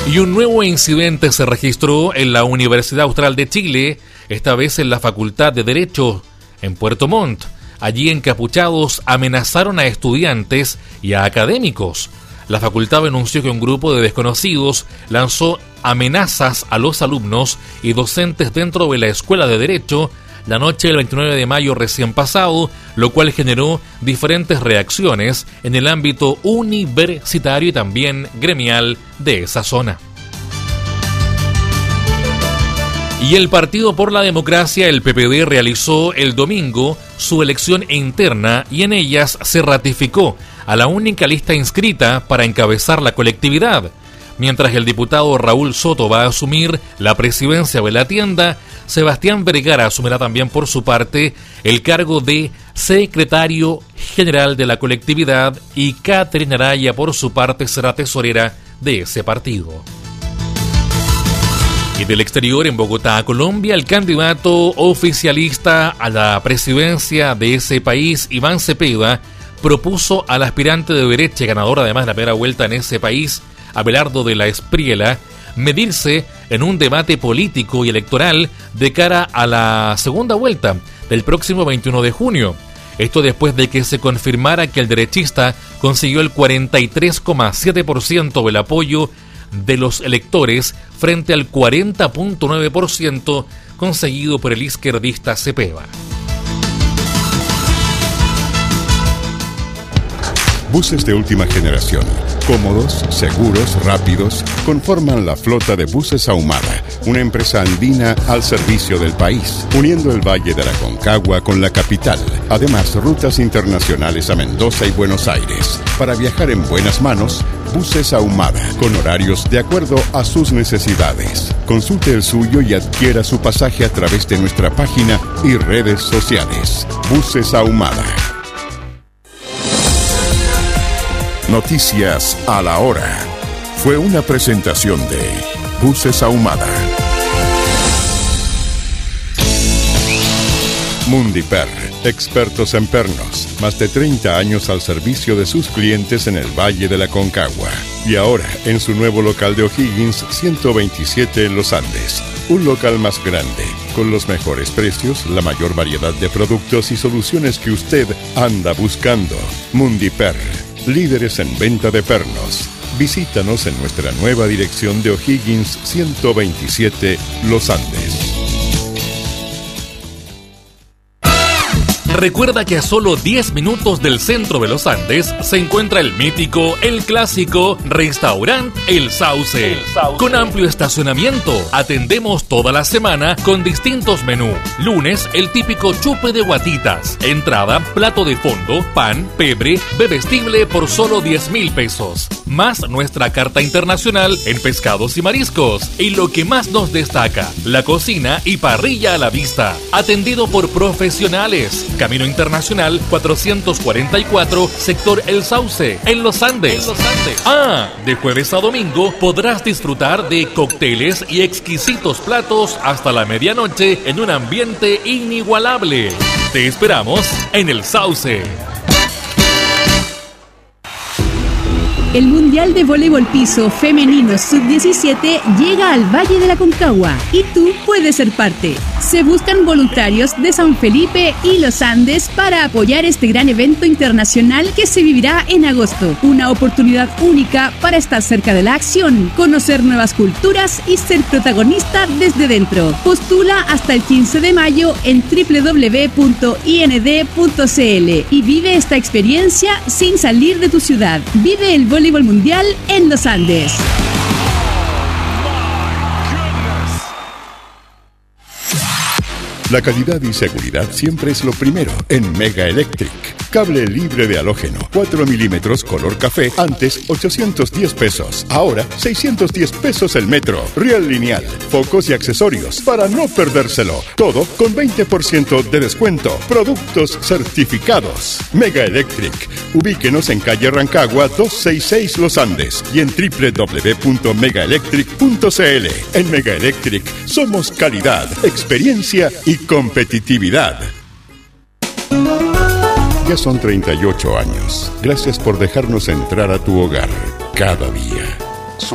Y un nuevo incidente se registró en la Universidad Austral de Chile, esta vez en la Facultad de Derecho, en Puerto Montt. Allí encapuchados amenazaron a estudiantes y a académicos. La facultad denunció que un grupo de desconocidos lanzó amenazas a los alumnos y docentes dentro de la Escuela de Derecho la noche del 29 de mayo recién pasado, lo cual generó diferentes reacciones en el ámbito universitario y también gremial de esa zona. Y el Partido por la Democracia, el PPD, realizó el domingo su elección interna y en ellas se ratificó a la única lista inscrita para encabezar la colectividad. Mientras el diputado Raúl Soto va a asumir la presidencia de la tienda, Sebastián Vergara asumirá también por su parte el cargo de secretario general de la colectividad y Catherine Araya por su parte será tesorera de ese partido. Y del exterior, en Bogotá, Colombia, el candidato oficialista a la presidencia de ese país, Iván Cepeda, propuso al aspirante de derecha, ganador además de la primera vuelta en ese país, Abelardo de la Espriella, medirse en un debate político y electoral de cara a la segunda vuelta del próximo 21 de junio. Esto después de que se confirmara que el derechista consiguió el 43,7% del apoyo de los electores frente al 40,9% conseguido por el izquierdista Cepeda. Buses de última generación, cómodos, seguros, rápidos, conforman la flota de Buses Ahumada, una empresa andina al servicio del país, uniendo el Valle de la Aconcagua con la capital. Además, rutas internacionales a Mendoza y Buenos Aires. Para viajar en buenas manos, Buses Ahumada, con horarios de acuerdo a sus necesidades. Consulte el suyo y adquiera su pasaje a través de nuestra página y redes sociales. Buses Ahumada. Noticias a la hora. Fue una presentación de Buses Ahumada. Mundiper, expertos en pernos, más de 30 años al servicio de sus clientes en el Valle de la Aconcagua. Y ahora en su nuevo local de O'Higgins 127 en Los Andes. Un local más grande, con los mejores precios, la mayor variedad de productos y soluciones que usted anda buscando. Mundiper, líderes en venta de pernos. Visítanos en nuestra nueva dirección de O'Higgins 127 Los Andes. Recuerda que a solo 10 minutos del centro de Los Andes se encuentra el mítico, el clásico Restaurant El Sauce. Con amplio estacionamiento, atendemos toda la semana con distintos menús. Lunes, el típico chupe de guatitas. Entrada, plato de fondo, pan, pebre, bebestible por solo 10,000 pesos. Más nuestra carta internacional en pescados y mariscos. Y lo que más nos destaca, la cocina y parrilla a la vista. Atendido por profesionales. Camino Internacional 444, sector El Sauce, en Los Andes. De jueves a domingo podrás disfrutar de cócteles y exquisitos platos hasta la medianoche en un ambiente inigualable. Te esperamos en El Sauce. El Mundial de Voleibol Piso Femenino Sub-17 llega al Valle de la Aconcagua y tú puedes ser parte. Se buscan voluntarios de San Felipe y Los Andes para apoyar este gran evento internacional que se vivirá en agosto. Una oportunidad única para estar cerca de la acción, conocer nuevas culturas y ser protagonista desde dentro. Postula hasta el 15 de mayo en www.ind.cl y vive esta experiencia sin salir de tu ciudad. Vive el voleibol mundial en Los Andes. La calidad y seguridad siempre es lo primero en Mega Electric. Cable libre de halógeno, 4 milímetros color café, antes 810 pesos, ahora 610 pesos el metro. Riel lineal, focos y accesorios para no perdérselo. Todo con 20% de descuento. Productos certificados. Mega Electric. Ubíquenos en calle Rancagua 266 Los Andes y en www.megaelectric.cl. En Mega Electric somos calidad, experiencia y competitividad. Ya son 38 años. Gracias por dejarnos entrar a tu hogar cada día.